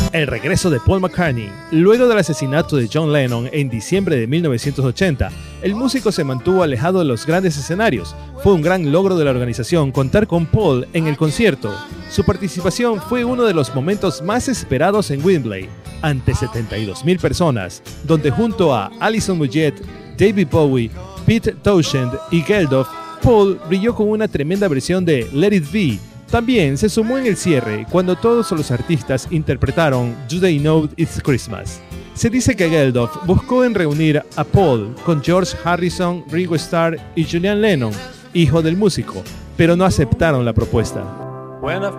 El regreso de Paul McCartney. Luego del asesinato de John Lennon en diciembre de 1980, el músico se mantuvo alejado de los grandes escenarios. Fue un gran logro de la organización contar con Paul en el concierto. Su participación fue uno de los momentos más esperados en Wembley, ante 72,000 personas, donde junto a Alison Moyet, David Bowie, Pete Townshend y Geldof, Paul brilló con una tremenda versión de Let It Be. También se sumó en el cierre cuando todos los artistas interpretaron Do They Know It's Christmas. Se dice que Geldof buscó en reunir a Paul con George Harrison, Ringo Starr y Julian Lennon, hijo del músico, pero no aceptaron la propuesta.